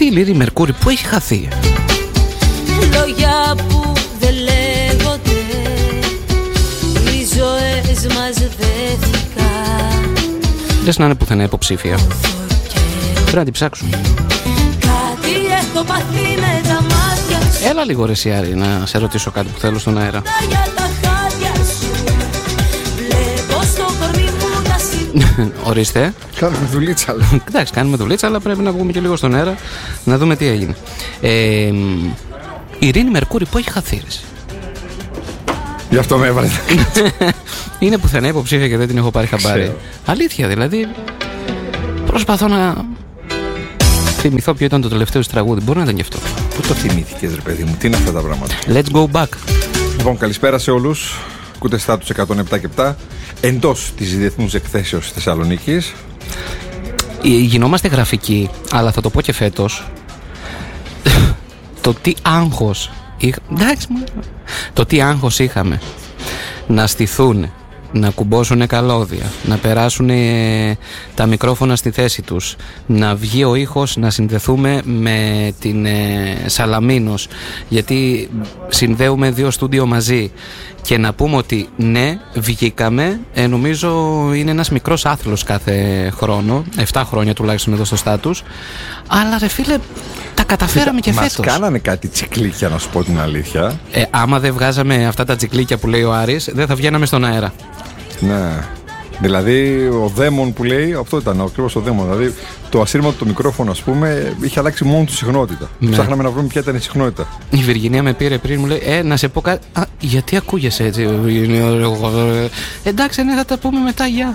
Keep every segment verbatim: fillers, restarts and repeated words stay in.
η Λύρη Μερκούρη, πού έχει χαθεί? Λόγια που δεν λέγονται, οι ζωές μας δέθηκαν. Λες να είναι πουθενά υποψήφια. Πρέπει να την ψάξουμε. Κάτι έχω πάθει με τα μάτια σου. Έλα λίγο ρε Σιάρη, να σε ρωτήσω κάτι που θέλω στον αέρα. Για τα χάδια σου βλέπω στο κορμί μου τα σημεία. Ορίστε. Κάνουμε δουλίτσα. Εντάξει, κάνουμε δουλίτσα, αλλά πρέπει να βγούμε και λίγο στον αέρα να δούμε τι έγινε. Ε, η Ειρήνη Μερκούρη, πού έχει χαθεί? Γι' αυτό με έβαλε. Είναι πουθενά υποψήφια και δεν την έχω πάρει χαμπάρι. Αλήθεια, δηλαδή. Προσπαθώ να θυμηθώ ποιο ήταν το τελευταίο τραγούδι. Μπορεί να ήταν γι' αυτό. Πού το θυμήθηκες ρε παιδί μου, τι είναι αυτά τα πράγματα? Let's go back. Λοιπόν, καλησπέρα σε όλους. Ακούτε Στάτους εκατόν επτά και επτά εντός της Διεθνούς Εκθέσεως της Θεσσαλονίκης. Γινόμαστε γραφικοί, αλλά θα το πω και φέτος. Το τι άγχος είχα... Εντάξει, το τι άγχος είχαμε να στηθούν, να κουμπώσουν καλώδια, να περάσουν τα μικρόφωνα στη θέση τους, να βγει ο ήχος, να συνδεθούμε με την ε, Σαλαμίνος, γιατί συνδέουμε δύο στούντιο μαζί, και να πούμε ότι ναι, βγήκαμε. ε, νομίζω είναι ένας μικρός άθλος κάθε χρόνο, επτά χρόνια τουλάχιστον εδώ στο Στάτους, αλλά ρε φίλε, τα καταφέραμε και φέτος. Μας κάνανε κάτι τσικλίκια, να σου πω την αλήθεια. ε, άμα δεν βγάζαμε αυτά τα τσικλίκια που λέει ο Άρης, δεν θα βγαίναμε στον αέρα. Ναι. Δηλαδή ο δαίμον που λέει, αυτό ήταν ακριβώς ο δαίμον. Δηλαδή το ασύρματο το μικρόφωνο, ας πούμε, είχε αλλάξει μόνο του συχνότητα. Ναι. Ψάχναμε να βρούμε ποια ήταν η συχνότητα. Η Βυργινία με πήρε πριν, μου λέει: Ε, να σε πω κάτι. Α, γιατί ακούγεσαι έτσι, Βυργινία? Εντάξει, ναι, θα τα πούμε μετά, γεια.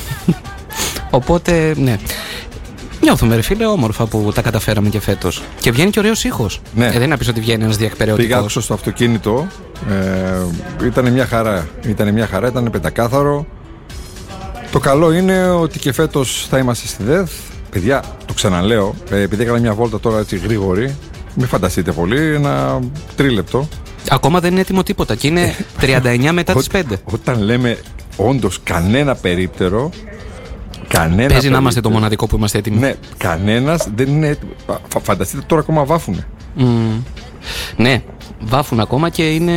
Οπότε, ναι. Νιώθουμε ρε φίλε όμορφα που τα καταφέραμε και φέτος. Και βγαίνει και ωραίος ήχος. Ναι. Ε, δεν είναι να πεις ότι βγαίνει ένας διεκπαιρεωτικός. Πήγα άκουσα στο αυτοκίνητο. Ε, ήταν μια χαρά. Ήταν μια χαρά, ήταν πεντακάθαρο. Το καλό είναι ότι και φέτος θα είμαστε στη ΔΕΘ. Παιδιά, το ξαναλέω, ε, επειδή έκανα μια βόλτα τώρα έτσι γρήγορη, μην φανταστείτε πολύ, ένα τρίλεπτο. Ακόμα δεν είναι έτοιμο τίποτα και είναι τριάντα εννιά μετά τις πέντε. Όταν λέμε όντως κανένα περίπτερο, κανένα. Παίζει να είμαστε το μοναδικό που είμαστε έτοιμοι. Ναι, κανένας δεν είναι έτοιμο. Φα, φανταστείτε τώρα ακόμα βάφουνε. Mm. Ναι, βάφουν ακόμα και είναι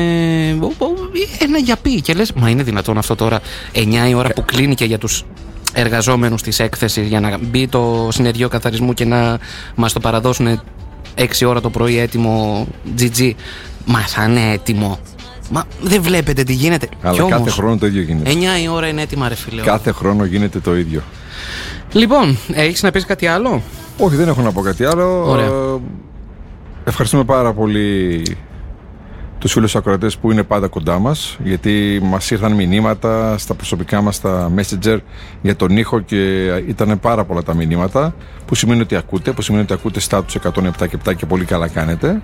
ένα γιαπί. Και λες, μα είναι δυνατόν αυτό τώρα εννιά η ώρα που κλείνει και για τους εργαζόμενους της έκθεσης, για να μπει το συνεργείο καθαρισμού και να μας το παραδώσουν έξι ώρα το πρωί έτοιμο τζι τζι. Μα θα είναι έτοιμο? Μα δεν βλέπετε τι γίνεται? Αλλά κι όμως, κάθε χρόνο το ίδιο γίνεται. εννιά η ώρα είναι έτοιμα ρε φίλε. Κάθε χρόνο γίνεται το ίδιο. Λοιπόν, έχεις να πεις κάτι άλλο? Όχι, δεν έχω να πω κάτι άλλο. Ωραία. Ε, ευχαριστούμε πάρα πολύ τους φίλους ακροατές που είναι πάντα κοντά μας, γιατί μας ήρθαν μηνύματα στα προσωπικά μας, στα Messenger για τον ήχο, και ήταν πάρα πολλά τα μηνύματα, που σημαίνει ότι ακούτε, που σημαίνει ότι ακούτε Στάτους εκατόν επτά και επτά και πολύ καλά κάνετε.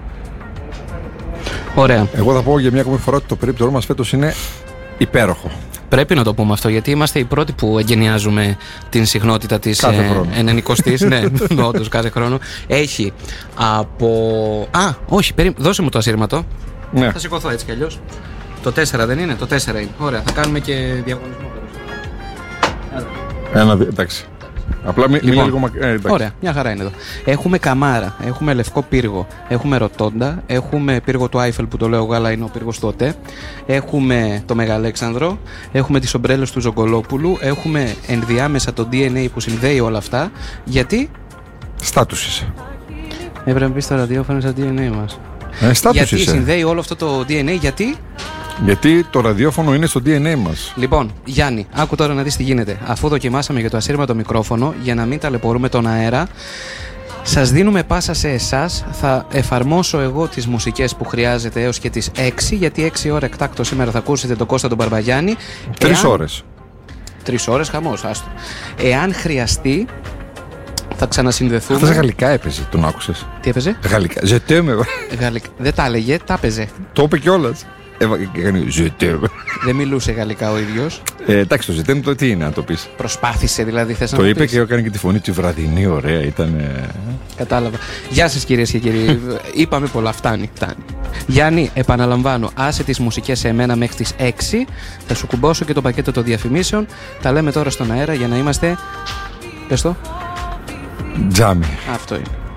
Ωραία. Εγώ θα πω για μια ακόμη φορά ότι το περίπτερό μας φέτος είναι υπέροχο. Πρέπει να το πούμε αυτό, γιατί είμαστε οι πρώτοι που εγκαινιάζουμε την συχνότητα της ενενηκοστής. Ναι, όντως κάθε χρόνο. Έχει από... Α, όχι, περί... δώσε μου το ασύρματο. Ναι. Θα σηκωθώ έτσι κι αλλιώς. Το τέσσερα δεν είναι? Το τέσσερα είναι. Ωραία, θα κάνουμε και διαγωνισμό. Ένα, εντάξει. Απλά μη, λοιπόν, λίγο μακριά. Ε, ωραία, μια χαρά είναι εδώ. Έχουμε καμάρα, έχουμε λευκό πύργο, έχουμε ρωτόντα, έχουμε πύργο του Άιφελ που το λέω εγώ, αλλά είναι ο πύργος του ΟΤΕ. Έχουμε το Μεγαλέξανδρο, έχουμε τις ομπρέλες του Ζογκολόπουλου, έχουμε ενδιάμεσα το ντι εν έι που συνδέει όλα αυτά. Γιατί? Στάτους είσαι. Έπρεπε να πεις στα ραδιόφωνα στα ντι εν έι μας. Ε, γιατί είσαι. συνδέει όλο αυτό το ντι εν έι, γιατί? Γιατί το ραδιόφωνο είναι στο ντι εν έι μας. Λοιπόν, Γιάννη, άκου τώρα να δεις τι γίνεται. Αφού δοκιμάσαμε για το ασύρματο μικρόφωνο, για να μην ταλαιπωρούμε τον αέρα, σας δίνουμε πάσα σε εσάς. Θα εφαρμόσω εγώ τις μουσικές που χρειάζεται έως και τις έξι, γιατί έξι ώρα εκτάκτο σήμερα θα ακούσετε τον Κώστα τον Μπαρμπαγιάννη. Τρεις Εάν... ώρες. Τρεις ώρες, χαμός, άστο. Εάν χρειαστεί, θα ξανασυνδεθούμε. Αυτές γαλλικά έπαιζε, τον άκουσες? Τι έπαιζε? Γαλλικά. Ζετέμε. Γαλλικά. Δεν τα έλεγε, τα έπαιζε. Το είπε κιόλας. Ζετέμε. Δεν μιλούσε γαλλικά ο ίδιος. Ε, εντάξει, το ζετέμε το τι είναι, να το πεις. Προσπάθησε δηλαδή, θες να το το είπε πεις. Και έκανε και τη φωνή του βραδινή, ωραία ήταν. Κατάλαβα. Γεια σας κυρίες και κύριοι. Είπαμε πολλά, φτάνει, φτάνει. Γιάννη, επαναλαμβάνω, άσε τις μουσικές σε εμένα μέχρι τις έξι. Θα σου κουμπώσω και το πακέτο των διαφημίσεων. Τα λέμε τώρα στον αέρα για να είμαστε. Πες το. Τζάμι. Αυτό είναι.